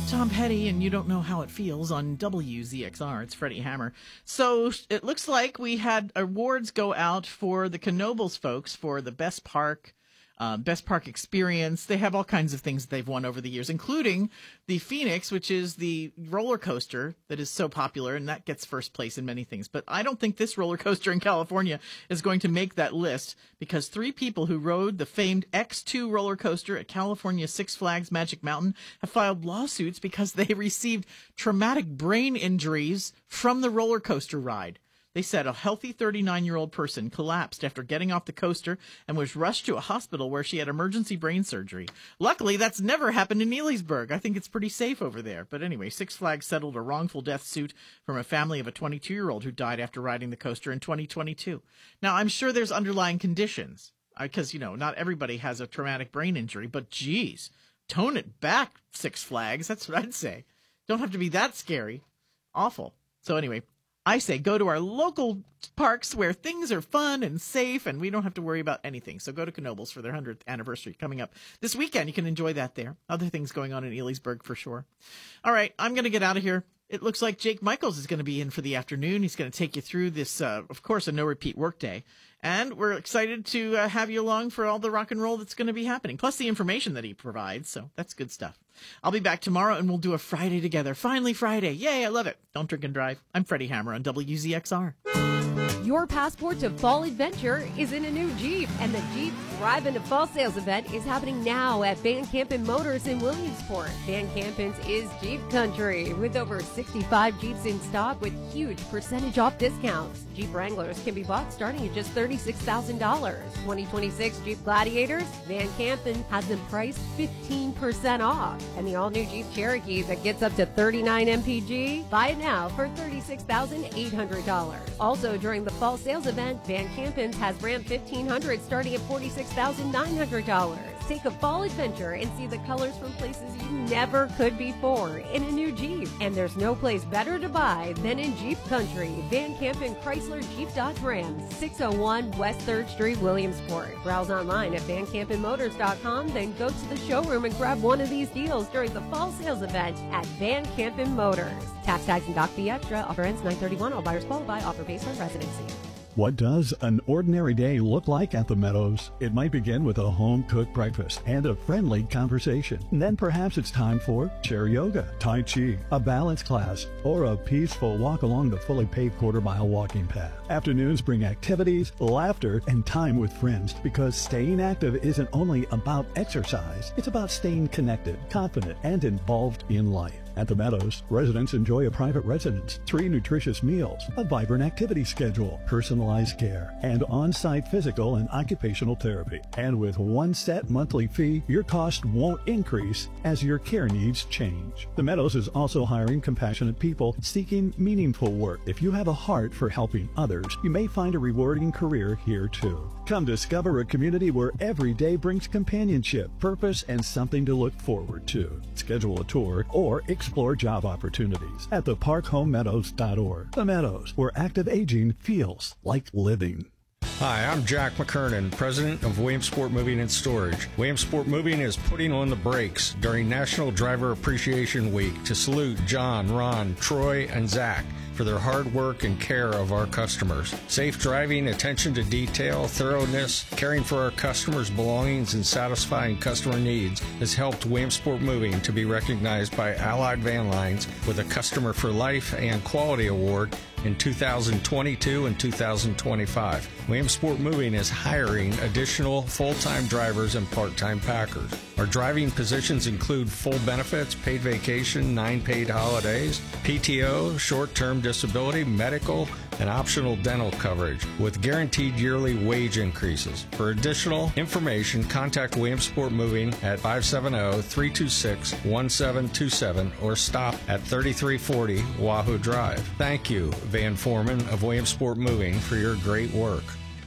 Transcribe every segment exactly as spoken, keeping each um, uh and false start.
Tom Petty, and you don't know how it feels on W Z X R. It's Freddie Hammer. So it looks like we had awards go out for the Knoebels folks for the best park, uh, best park experience. They have all kinds of things that they've won over the years, including the Phoenix, which is the roller coaster that is so popular, and that gets first place in many things. But I don't think this roller coaster in California is going to make that list, because three people who rode the famed X two roller coaster at California Six Flags Magic Mountain have filed lawsuits because they received traumatic brain injuries from the roller coaster ride. They said a healthy thirty-nine-year-old person collapsed after getting off the coaster and was rushed to a hospital where she had emergency brain surgery. Luckily, that's never happened in Neelysburg. I think it's pretty safe over there. But anyway, Six Flags settled a wrongful death suit from a family of a twenty-two-year-old who died after riding the coaster in twenty twenty-two. Now, I'm sure there's underlying conditions, because, you know, not everybody has a traumatic brain injury, but geez, tone it back, Six Flags. That's what I'd say. Don't have to be that scary. Awful. So anyway, I say go to our local parks where things are fun and safe and we don't have to worry about anything. So go to Knoebels for their hundredth anniversary coming up this weekend. You can enjoy that there. Other things going on in Neelysburg for sure. All right, I'm going to get out of here. It looks like Jake Michaels is going to be in for the afternoon. He's going to take you through this, uh, of course, a no-repeat workday. And we're excited to uh, have you along for all the rock and roll that's going to be happening, plus the information that he provides. So that's good stuff. I'll be back tomorrow, and we'll do a Friday together. Finally Friday. Yay, I love it. Don't drink and drive. I'm Freddie Hammer on W Z X R. Your passport to fall adventure is in a new Jeep, and the Jeep Drive into Fall Sales event is happening now at Van Campen Motors in Williamsport. Van Campen's is Jeep Country, with over sixty-five Jeeps in stock with huge percentage off discounts. Jeep Wranglers can be bought starting at just thirty-six thousand dollars. twenty twenty-six Jeep Gladiators, Van Campen has them priced fifteen percent off. And the all-new Jeep Cherokee that gets up to thirty-nine M P G, buy it now for thirty-six thousand eight hundred dollars. Also, during the fall sales event, Van Campen's has Ram fifteen hundred starting at forty-six thousand nine hundred dollars. Take a fall adventure and see the colors from places you never could before in a new Jeep. And there's no place better to buy than in Jeep Country. Van Campen Chrysler Jeep Dodge Ram, six oh one West third Street, Williamsport. Browse online at van campen motors dot com, then go to the showroom and grab one of these deals during the fall sales event at Van Campen Motors. Tax, tags, and doc fee extra. Offer ends nine thirty-one. All buyers qualify. Offer based on residency. What does an ordinary day look like at the Meadows? It might begin with a home-cooked breakfast and a friendly conversation. And then perhaps it's time for chair yoga, tai chi, a balance class, or a peaceful walk along the fully paved quarter-mile walking path. Afternoons bring activities, laughter, and time with friends, because staying active isn't only about exercise. It's about staying connected, confident, and involved in life. At the Meadows, residents enjoy a private residence, three nutritious meals, a vibrant activity schedule, personalized care, and on-site physical and occupational therapy. And with one set monthly fee, your cost won't increase as your care needs change. The Meadows is also hiring compassionate people seeking meaningful work. If you have a heart for helping others, you may find a rewarding career here too. Come discover a community where every day brings companionship, purpose, and something to look forward to. Schedule a tour or explore job opportunities at the park home meadows dot org. The Meadows, where active aging feels like living. Hi, I'm Jack McKernan, president of Williamsport Moving and Storage. Williamsport Moving is putting on the brakes during National Driver Appreciation Week to salute John, Ron, Troy, and Zach for their hard work and care of our customers. Safe driving, attention to detail, thoroughness, caring for our customers' belongings, and satisfying customer needs has helped Williamsport Moving to be recognized by Allied Van Lines with a Customer for Life and Quality Award in two thousand twenty-two and two thousand twenty-five. Williamsport Moving is hiring additional full-time drivers and part-time packers. Our driving positions include full benefits, paid vacation, nine paid holidays, P T O, short-term disability, medical, and optional dental coverage with guaranteed yearly wage increases. For additional information, contact Williamsport Moving at five seven zero, three two six, one seven two seven or stop at thirty-three forty Wahoo Drive. Thank you, Van Foreman of Williamsport Moving, for your great work.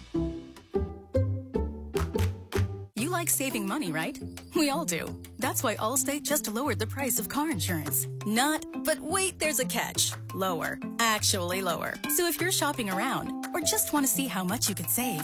You like saving money, right? We all do. That's why Allstate just lowered the price of car insurance. Not, but wait, there's a catch. Lower. Actually lower. So if you're shopping around or just want to see how much you could save,